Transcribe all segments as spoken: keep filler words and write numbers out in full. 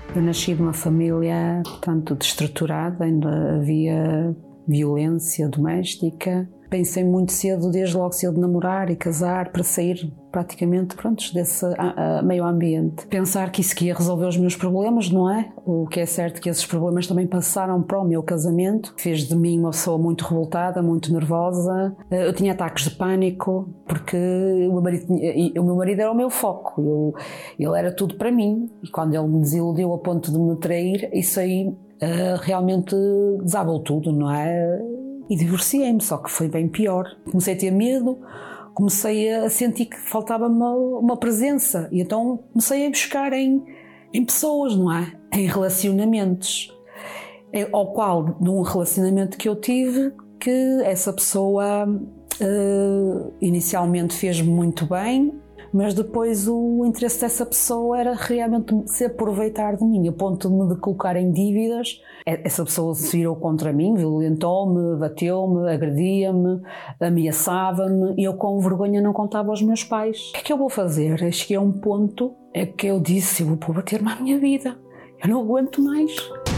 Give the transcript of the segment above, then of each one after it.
Eu nasci de uma família, portanto, destruturada, ainda havia violência doméstica. Pensei muito cedo, desde logo cedo, de namorar e casar para sair praticamente, pronto, desse a, a, meio ambiente. Pensar que isso que ia resolver os meus problemas, não é? O que é certo é que esses problemas também passaram para o meu casamento. Fez de mim uma pessoa muito revoltada, muito nervosa. Eu tinha ataques de pânico, porque o meu marido, tinha, o meu marido era o meu foco. Eu, ele era tudo para mim. E quando ele me desiludiu a ponto de me trair, isso aí uh, realmente desabou tudo, não é? E divorciei-me, só que foi bem pior. Comecei a ter medo, comecei a sentir que faltava-me uma, uma presença. E então comecei a buscar em, em pessoas, não é? Em relacionamentos. Ao qual, num relacionamento que eu tive, que essa pessoa uh, inicialmente fez-me muito bem, mas depois o interesse dessa pessoa era realmente se aproveitar de mim, a ponto de me colocar em dívidas. Essa pessoa se virou contra mim, violentou-me, bateu-me, agredia-me, ameaçava-me e eu com vergonha não contava aos meus pais. O que é que eu vou fazer? Eu cheguei a um ponto é que eu disse, eu vou bater-me à minha vida, eu não aguento mais.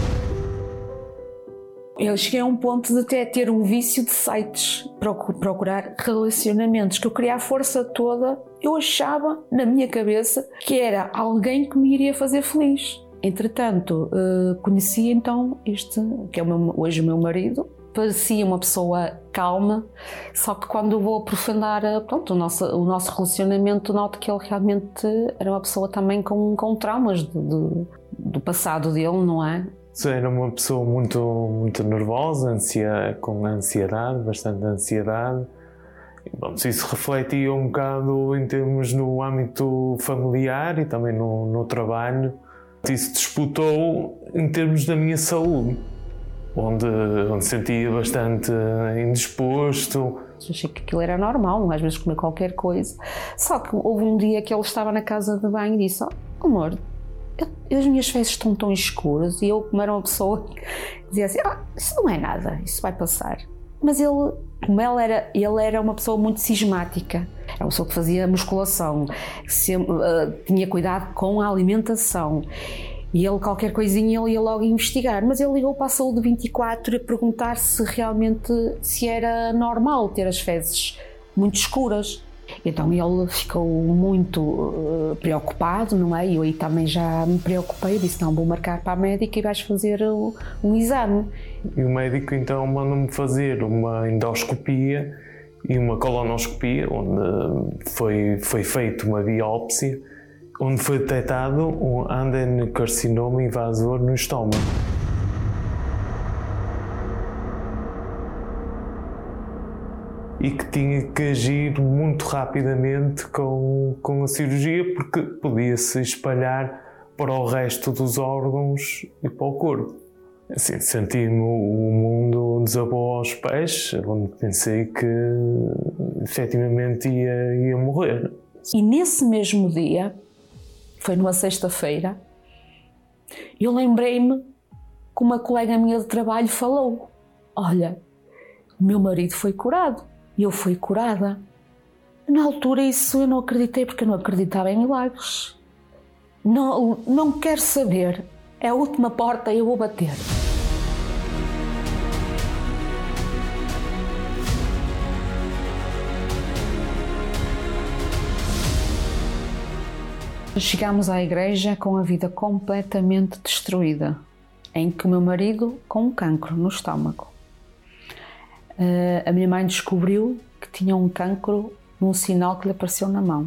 Eu cheguei a um ponto de até ter um vício de sites, procurar relacionamentos, que eu queria a força toda. Eu achava, na minha cabeça, que era alguém que me iria fazer feliz. Entretanto, conheci então este, que é o meu, hoje o meu marido. Parecia uma pessoa calma, só que quando vou aprofundar pronto, o, nosso, o nosso relacionamento, noto que ele realmente era uma pessoa também com, com traumas de, de, do passado dele, não é? Era uma pessoa muito, muito nervosa, ansia, com ansiedade, bastante ansiedade. E, bom, isso refletia um bocado em termos no âmbito familiar e também no, no trabalho. Isso disputou em termos da minha saúde, onde, onde sentia bastante indisposto. Achei que aquilo era normal, às vezes comer qualquer coisa. Só que houve um dia que ele estava na casa de banho e disse: oh, amor, eu, as minhas fezes estão tão escuras. E eu, como era uma pessoa que dizia assim: ah, isso não é nada, isso vai passar. Mas ele, como ele era, ele era uma pessoa muito cismática, era uma pessoa que fazia musculação, que sempre, uh, tinha cuidado com a alimentação. E ele, qualquer coisinha, ele ia logo investigar. Mas ele ligou para a Saúde vinte e quatro a perguntar se realmente se era normal ter as fezes muito escuras. Então ele ficou muito uh, preocupado, não é? E eu aí também já me preocupei, disse: não, vou marcar para a médica e vais fazer uh, um exame. E o médico então mandou-me fazer uma endoscopia e uma colonoscopia, onde foi, foi feita uma biópsia, onde foi detectado um adenocarcinoma invasor no estômago. E que tinha que agir muito rapidamente com, com a cirurgia, porque podia-se espalhar para o resto dos órgãos e para o corpo. Assim, senti-me o mundo desabou aos pés, onde pensei que efetivamente ia, ia morrer. E nesse mesmo dia, foi numa sexta-feira, eu lembrei-me que uma colega minha de trabalho falou: olha, o meu marido foi curado. E eu fui curada. Na altura isso eu não acreditei, porque eu não acreditava em milagres. Não, não quero saber. É a última porta, eu vou bater. Chegámos à igreja com a vida completamente destruída, em que o meu marido com um cancro no estômago. Uh, a minha mãe descobriu que tinha um cancro num sinal que lhe apareceu na mão.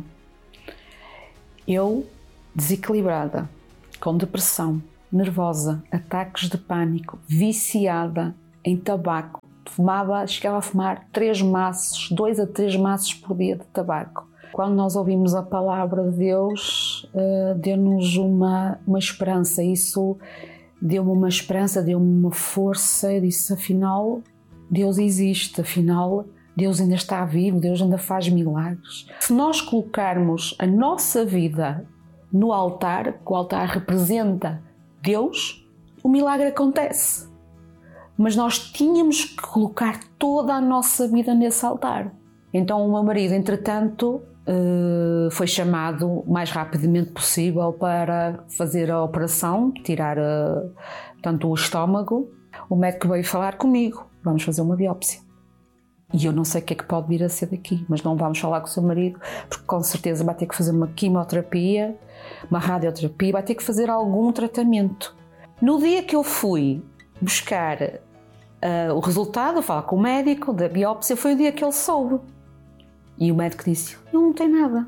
Eu, desequilibrada, com depressão, nervosa, ataques de pânico, viciada em tabaco, fumava, chegava a fumar três maços, dois a três maços por dia de tabaco. Quando nós ouvimos a palavra de Deus, uh, deu-nos uma, uma esperança. Isso deu-me uma esperança, deu-me uma força. Eu disse: afinal, Deus existe, afinal, Deus ainda está vivo, Deus ainda faz milagres. Se nós colocarmos a nossa vida no altar, que o altar representa Deus, o milagre acontece. Mas nós tínhamos que colocar toda a nossa vida nesse altar. Então o meu marido, entretanto, uh, foi chamado o mais rapidamente possível para fazer a operação, tirar uh, tanto o estômago. O médico veio falar comigo, vamos fazer uma biópsia. E eu não sei o que é que pode vir a ser daqui, mas não vamos falar com o seu marido, porque com certeza vai ter que fazer uma quimioterapia, uma radioterapia, vai ter que fazer algum tratamento. No dia que eu fui buscar uh, o resultado, falar com o médico da biópsia, foi o dia que ele soube. E o médico disse, não tem nada.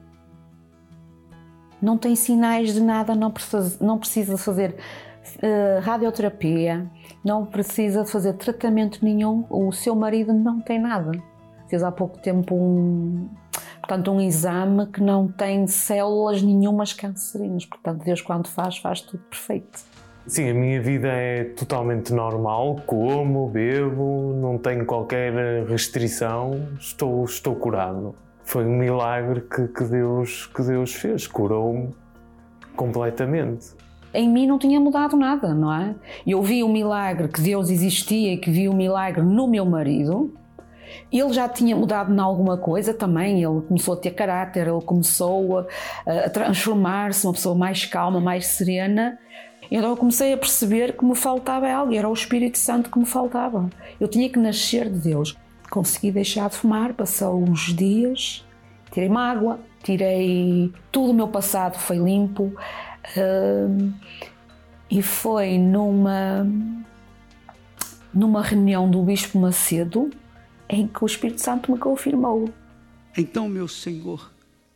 Não tem sinais de nada, não precisa, não precisa fazer uh, radioterapia, não precisa fazer tratamento nenhum, o seu marido não tem nada. Fez há pouco tempo um, portanto, um exame que não tem células nenhumas cancerinas. Portanto, Deus quando faz, faz tudo perfeito. Sim, a minha vida é totalmente normal, como, bebo, não tenho qualquer restrição, estou, estou curado. Foi um milagre que, que, Deus, que Deus fez, curou-me completamente. Em mim não tinha mudado nada, não é? Eu vi o milagre que Deus existia e que vi o milagre no meu marido. Ele já tinha mudado em alguma coisa também, ele começou a ter caráter, ele começou a, a transformar-se, uma pessoa mais calma, mais serena. Então eu comecei a perceber que me faltava algo, era o Espírito Santo que me faltava. Eu tinha que nascer de Deus. Consegui deixar de fumar, passou uns dias, tirei mágoa, tirei tudo o meu passado, foi limpo. Uh, e foi numa, numa reunião do Bispo Macedo em que o Espírito Santo me confirmou. Então, meu Senhor,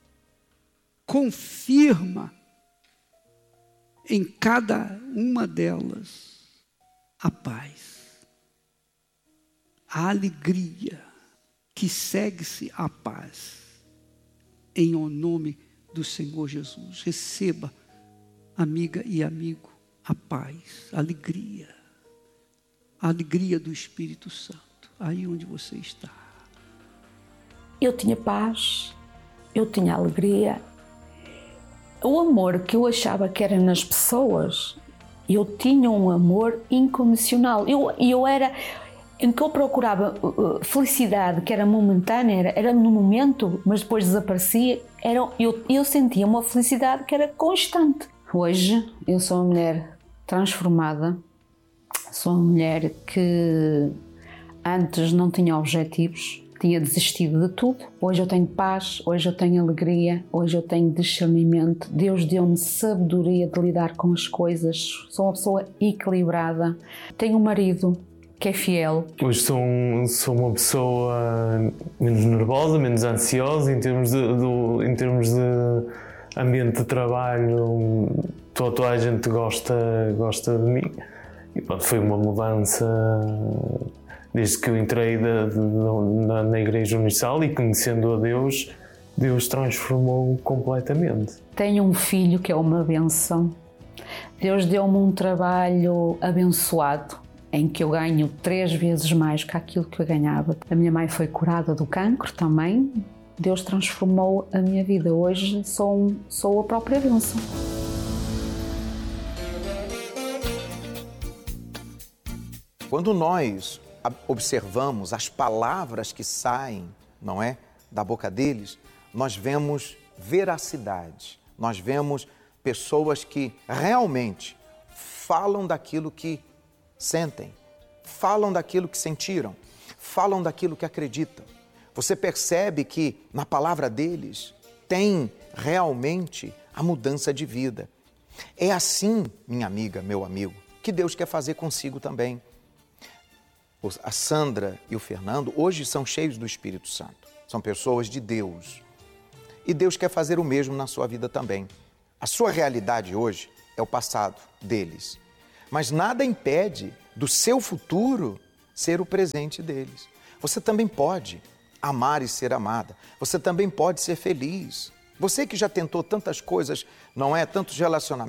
confirma em cada uma delas a paz, a alegria que segue-se à paz, em o nome do Senhor Jesus. Receba, amiga e amigo, a paz, a alegria, a alegria do Espírito Santo, aí onde você está. Eu tinha paz, eu tinha alegria. O amor que eu achava que era nas pessoas, eu tinha um amor incondicional. Eu, eu era, em que eu procurava uh, felicidade, que era momentânea, era, era no momento, mas depois desaparecia. Era, eu, eu sentia uma felicidade que era constante. Hoje eu sou uma mulher transformada, sou uma mulher que antes não tinha objetivos, tinha desistido de tudo. Hoje eu tenho paz, hoje eu tenho alegria, hoje eu tenho discernimento. Deus deu-me sabedoria de lidar com as coisas. Sou uma pessoa equilibrada. Tenho um marido que é fiel. Hoje sou, um, sou uma pessoa menos nervosa, menos ansiosa em termos de, do, em termos de ambiente de trabalho. Toda, toda a gente gosta, gosta de mim. E pronto, foi uma mudança. Desde que eu entrei da, da, na, na Igreja Universal e conhecendo a Deus, Deus transformou completamente. Tenho um filho que é uma benção. Deus deu-me um trabalho abençoado, em que eu ganho três vezes mais que aquilo que eu ganhava. A minha mãe foi curada do cancro também. Deus transformou a minha vida. Hoje sou, um, sou a própria bênção. Quando nós observamos as palavras que saem, não é, da boca deles, nós vemos veracidade, nós vemos pessoas que realmente falam daquilo que sentem, falam daquilo que sentiram, falam daquilo que acreditam. Você percebe que na palavra deles tem realmente a mudança de vida. É assim, minha amiga, meu amigo, que Deus quer fazer consigo também. A Sandra e o Fernando hoje são cheios do Espírito Santo, são pessoas de Deus. E Deus quer fazer o mesmo na sua vida também. A sua realidade hoje é o passado deles, mas nada impede do seu futuro ser o presente deles. Você também pode amar e ser amada, você também pode ser feliz. Você que já tentou tantas coisas, não é? Tantos relacionamentos,